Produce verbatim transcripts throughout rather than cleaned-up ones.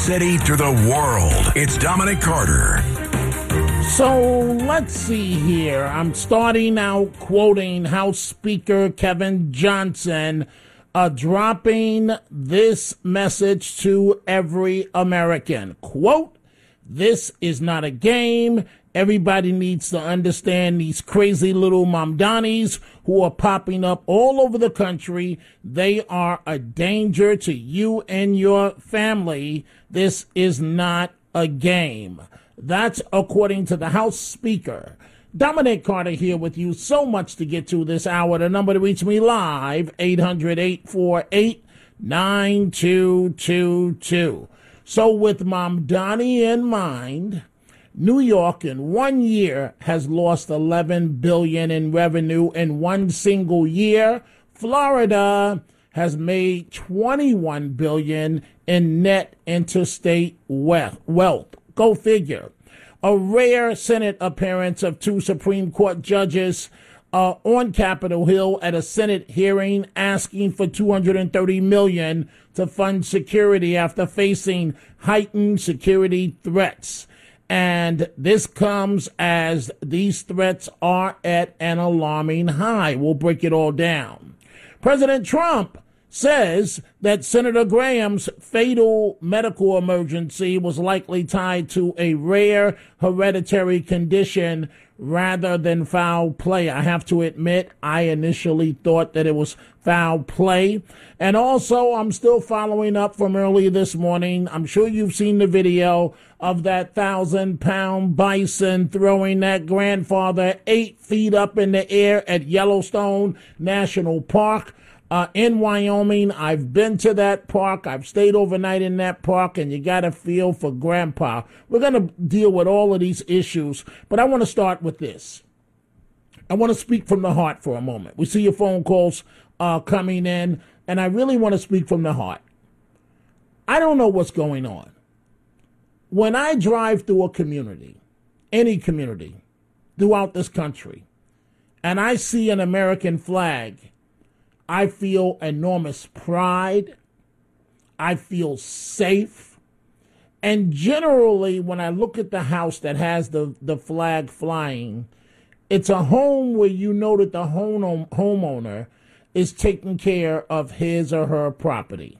City to the world. It's Dominic Carter. So let's see here. I'm starting out quoting House Speaker Kevin Johnson, uh, dropping this message to every American. Quote, "This is not a game. Everybody needs to understand these crazy little Mamdanis who are popping up all over the country. They are a danger to you and your family. This is not a game." That's according to the House Speaker. Dominic Carter here with you. So much to get to this hour. The number to reach me live, eight hundred, eight four eight, nine two two two. So with Mamdani in mind, New York in one year has lost eleven billion dollars in revenue in one single year. Florida has made twenty-one billion dollars in net interstate wealth. Go figure. A rare Senate appearance of two Supreme Court judges uh, on Capitol Hill at a Senate hearing asking for two hundred thirty million dollars to fund security after facing heightened security threats. And this comes as these threats are at an alarming high. We'll break it all down. President Trump says that Senator Graham's fatal medical emergency was likely tied to a rare hereditary condition rather than foul play. I have to admit, I initially thought that it was foul play. And also, I'm still following up from earlier this morning. I'm sure you've seen the video of that thousand-pound bison throwing that grandfather eight feet up in the air at Yellowstone National Park. Uh, in Wyoming, I've been to that park. I've stayed overnight in that park, and you got to feel for Grandpa. We're going to deal with all of these issues, but I want to start with this. I want to speak from the heart for a moment. We see your phone calls uh, coming in, and I really want to speak from the heart. I don't know what's going on. When I drive through a community, any community throughout this country, and I see an American flag, I feel enormous pride. I feel safe. And generally, when I look at the house that has the, the flag flying, it's a home where you know that the home, homeowner is taking care of his or her property.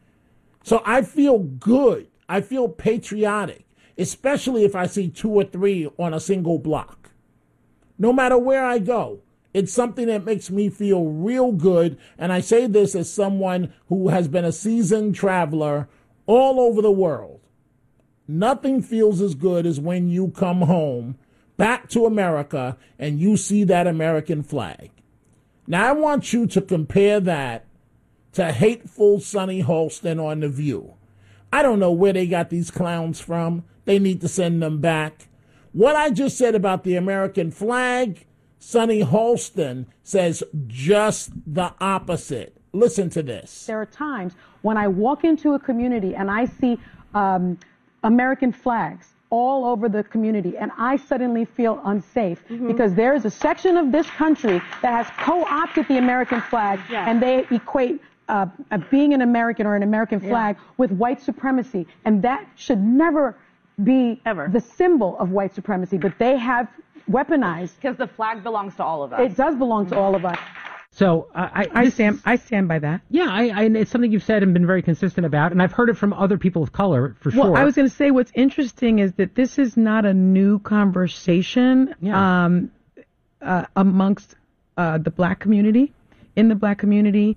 So I feel good. I feel patriotic, especially if I see two or three on a single block. No matter where I go. It's something that makes me feel real good, and I say this as someone who has been a seasoned traveler all over the world. Nothing feels as good as when you come home, back to America, and you see that American flag. Now, I want you to compare that to hateful Sonny Holston on The View. I don't know where they got these clowns from. They need to send them back. What I just said about the American flag, Sonny Holston says just the opposite. Listen to this. There are times when I walk into a community and I see um, American flags all over the community, and I suddenly feel unsafe mm-hmm. because there is a section of this country that has co-opted the American flag, yeah. and they equate uh, uh, being an American or an American flag yeah. with white supremacy, and that should never be Ever. the symbol of white supremacy, but they have weaponized. Because the flag belongs to all of us. It does belong to all of us. So uh, I, I stand. I stand by that. Yeah, I, I, it's something you've said and been very consistent about, and I've heard it from other people of color for sure. Well, I was going to say what's interesting is that this is not a new conversation yeah. um, uh, amongst uh, the black community, in the black community.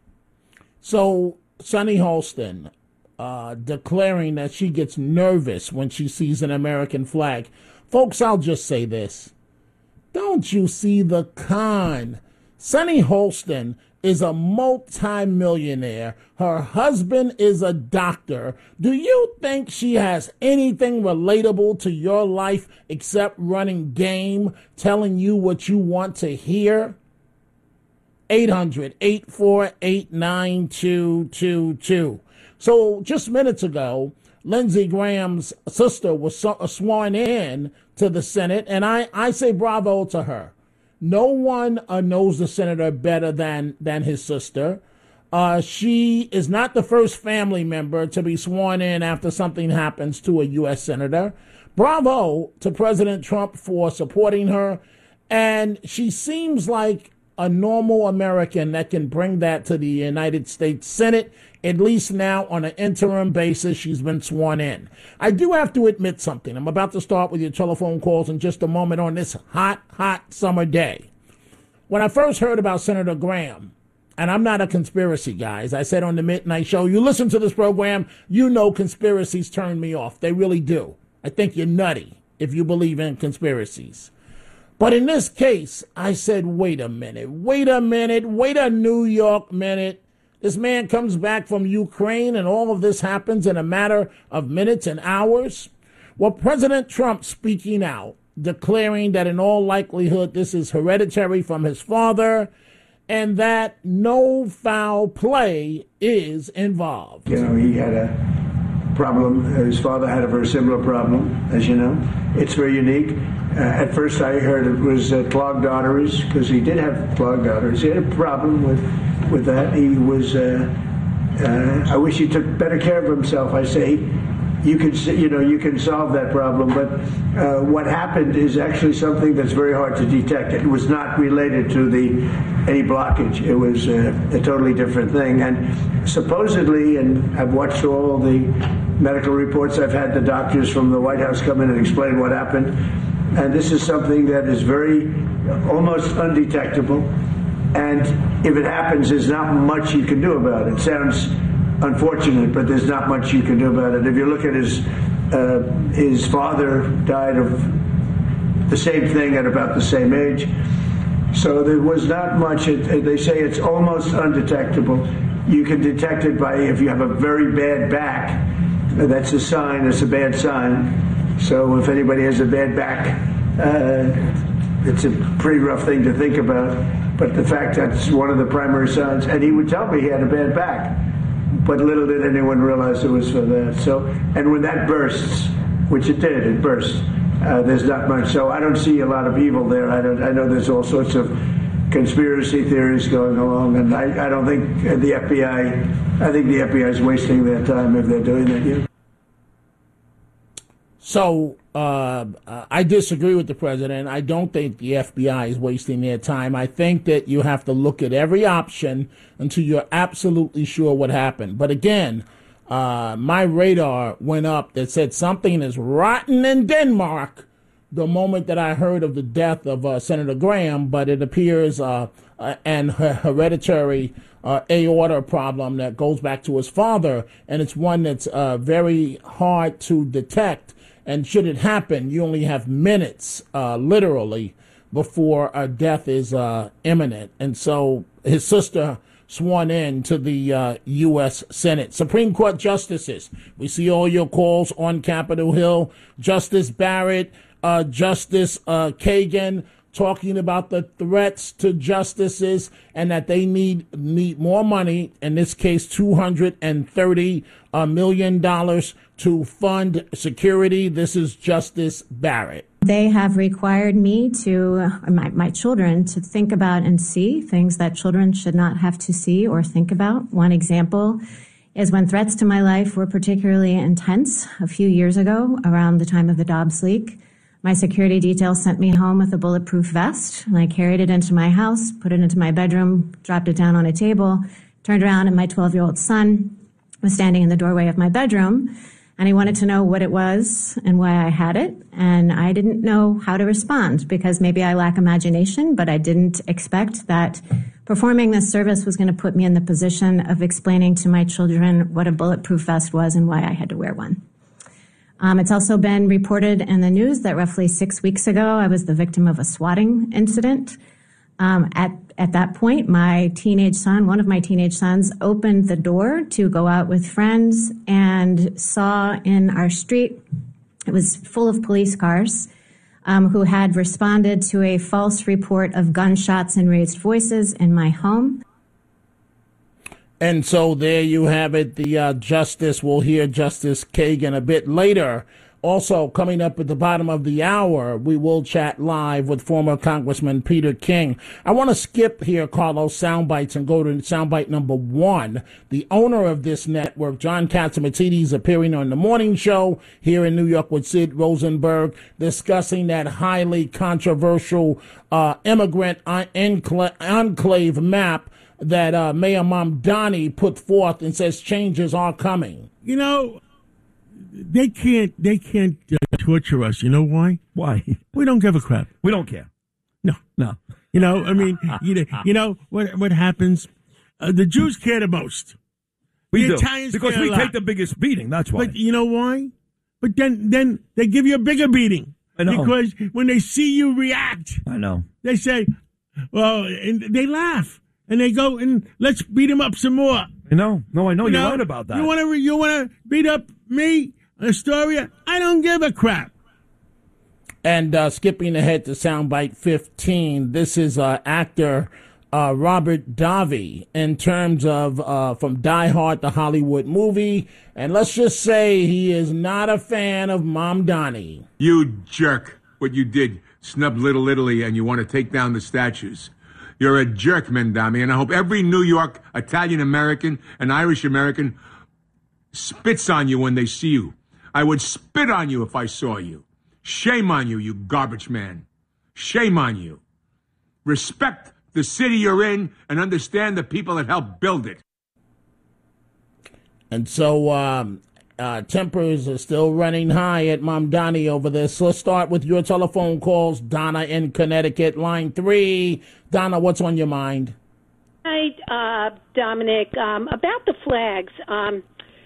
So Sonny Holston uh, declaring that she gets nervous when she sees an American flag. Folks, I'll just say this. Don't you see the con? Sonny Holston is a multi-millionaire. Her husband is a doctor. Do you think she has anything relatable to your life except running game, telling you what you want to hear? eight hundred, eight four eight, nine two two two. So just minutes ago, Lindsey Graham's sister was sworn in to the Senate, and I, I say bravo to her. No one uh, knows the senator better than, than his sister. Uh, she is not the first family member to be sworn in after something happens to a U S senator. Bravo to President Trump for supporting her. And she seems like a normal American that can bring that to the United States Senate, at least now on an interim basis. She's been sworn in. I do have to admit something. I'm about to start with your telephone calls in just a moment on this hot, hot summer day. When I first heard about Senator Graham, and I'm not a conspiracy guy, as I said on the Midnight Show, you listen to this program, you know conspiracies turn me off. They really do. I think you're nutty if you believe in conspiracies. But in this case, I said, wait a minute, wait a minute, wait a New York minute. This man comes back from Ukraine and all of this happens in a matter of minutes and hours. Well, President Trump speaking out, declaring that in all likelihood this is hereditary from his father and that no foul play is involved. You know, he had a problem. His father had a very similar problem, as you know. It's very unique. Uh, at first I heard it was uh, clogged arteries, because he did have clogged arteries. He had a problem with, with that. He was, uh, uh, I wish he took better care of himself. I say, you can, you know, you can solve that problem, but uh, what happened is actually something that's very hard to detect. It was not related to the any blockage. It was uh, a totally different thing. And supposedly, and I've watched all the medical reports, I've had the doctors from the White House come in and explain what happened. And this is something that is very, almost undetectable. And if it happens, there's not much you can do about it. It sounds unfortunate, but there's not much you can do about it. If you look at his, uh, his father died of the same thing at about the same age. So there was not much. It, they say it's almost undetectable. You can detect it by if you have a very bad back. That's a sign. It's a bad sign. So if anybody has a bad back, uh, it's a pretty rough thing to think about. But the fact that's one of the primary signs, and he would tell me he had a bad back, but little did anyone realize it was for that. So, and when that bursts, which it did, it burst. Uh, there's not much. So I don't see a lot of evil there. I don't. I know there's all sorts of conspiracy theories going along, and I, I don't think the F B I. I think the F B I is wasting their time if they're doing that. Yeah. So uh, I disagree with the president. I don't think the F B I is wasting their time. I think that you have to look at every option until you're absolutely sure what happened. But again, uh, my radar went up that said something is rotten in Denmark the moment that I heard of the death of uh, Senator Graham. But it appears uh, uh, an hereditary uh, aorta problem that goes back to his father, and it's one that's uh, very hard to detect. And should it happen, you only have minutes, uh, literally, before a death is uh, imminent. And so his sister sworn in to the uh, U S Senate. Supreme Court justices, we see all your calls on Capitol Hill. Justice Barrett, uh, Justice uh, Kagan, talking about the threats to justices and that they need need more money, in this case two hundred thirty million dollars to fund security. This is Justice Barrett. They have required me to, uh, my, my children, to think about and see things that children should not have to see or think about. One example is when threats to my life were particularly intense a few years ago, around the time of the Dobbs leak. My security detail sent me home with a bulletproof vest, and I carried it into my house, put it into my bedroom, dropped it down on a table, turned around, and my twelve-year-old son was standing in the doorway of my bedroom, and he wanted to know what it was and why I had it, and I didn't know how to respond because maybe I lack imagination, but I didn't expect that performing this service was going to put me in the position of explaining to my children what a bulletproof vest was and why I had to wear one. Um, it's also been reported in the news that roughly six weeks ago, I was the victim of a swatting incident. Um, at, at that point, my teenage son, one of my teenage sons, opened the door to go out with friends and saw in our street, it was full of police cars, um, who had responded to a false report of gunshots and raised voices in my home. And so there you have it. The uh, justice, we'll hear Justice Kagan a bit later Also, coming up at the bottom of the hour, we will chat live with former Congressman Peter King. I want to skip here, Carlos, sound bites and go to soundbite number one. The owner of this network, John Catsimatidis, appearing on the morning show here in New York with Sid Rosenberg, discussing that highly controversial uh, immigrant enclave, enclave map that uh, Mayor Mamdani put forth and says changes are coming. You know, They can't. They can't uh, torture us. You know why? Why? We don't give a crap. We don't care. No, no. You know. I mean, you know. You know what? What happens? Uh, the Jews care the most. We the do Italians because care we a lot. take the biggest beating. That's why. But you know why? But then, then they give you a bigger beating. I know. Because when they see you react, I know. They say, "Well," and they laugh and they go and let's beat him up some more. I know. No, I know. You You're know, right about that. You want to? You want to beat up me? Astoria, I don't give a crap. And uh, skipping ahead to soundbite fifteen, this is uh, actor uh, Robert Davi in terms of uh, from Die Hard, the Hollywood movie. And let's just say he is not a fan of Mamdani. You jerk. What you did, snub Little Italy, and you want to take down the statues. You're a jerk, Mamdani, and I hope every New York Italian-American and Irish-American spits on you when they see you. I would spit on you if I saw you. Shame on you, you garbage man. Shame on you. Respect the city you're in and understand the people that helped build it. And so um, uh, tempers are still running high at Mamdani over this. So let's start with your telephone calls. Donna in Connecticut, line three. Donna, what's on your mind? Hi, uh, Dominic. Um, about the flags. Um,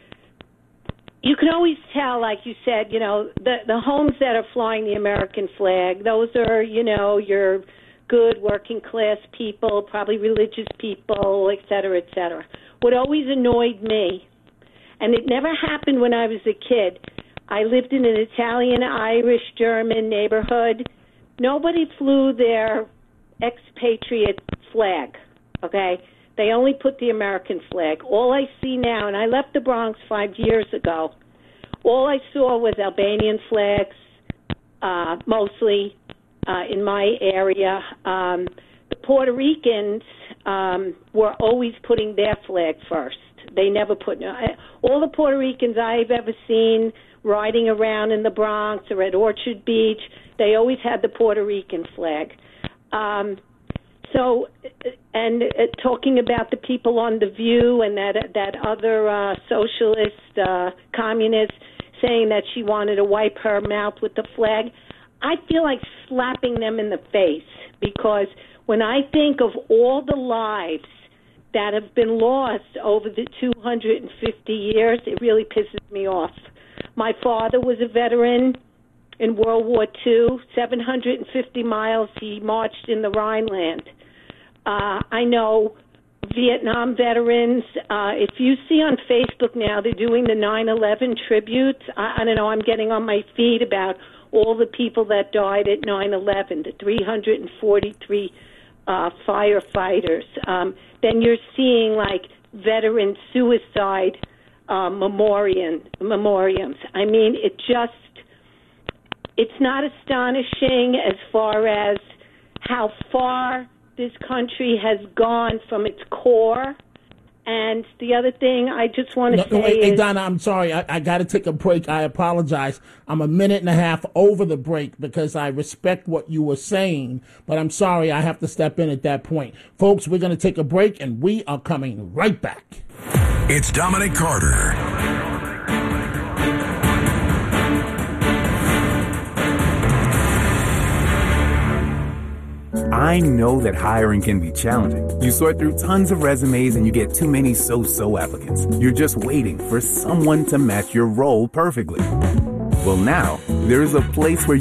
You can always tell, like you said, you know, the the homes that are flying the American flag, those are, you know, your good working class people, probably religious people, et cetera, et cetera. What always annoyed me, and it never happened when I was a kid, I lived in an Italian, Irish, German neighborhood. Nobody flew their expatriate flag, okay? They only put the American flag. All I see now, and I left the Bronx five years ago, all I saw was Albanian flags, uh, mostly uh, in my area. Um, the Puerto Ricans um, were always putting their flag first. They never put, all the Puerto Ricans I've ever seen riding around in the Bronx or at Orchard Beach, they always had the Puerto Rican flag. Um, So, and uh, talking about the people on The View and that that other uh, socialist, uh, communist, saying that she wanted to wipe her mouth with the flag, I feel like slapping them in the face, because when I think of all the lives that have been lost over the two hundred fifty years, it really pisses me off. My father was a veteran in World War Two, seven hundred fifty miles he marched in the Rhineland. Uh, I know Vietnam veterans. Uh, if you see on Facebook now, they're doing the nine eleven tributes. I, I don't know, I'm getting on my feed about all the people that died at nine eleven, the three hundred forty-three uh, firefighters. Um, then you're seeing, like, veteran suicide uh, memoriam, memoriams. I mean, it just, it's not astonishing as far as how far this country has gone from its core. And the other thing I just want to no, say no, wait, is... Hey, Donna, I'm sorry. I, I got to take a break. I apologize. I'm a minute and a half over the break because I respect what you were saying, but I'm sorry I have to step in at that point. Folks, we're going to take a break, and we are coming right back. It's Dominic Carter. I know that hiring can be challenging. You sort through tons of resumes and you get too many so-so applicants. You're just waiting for someone to match your role perfectly. Well, now, there's a place where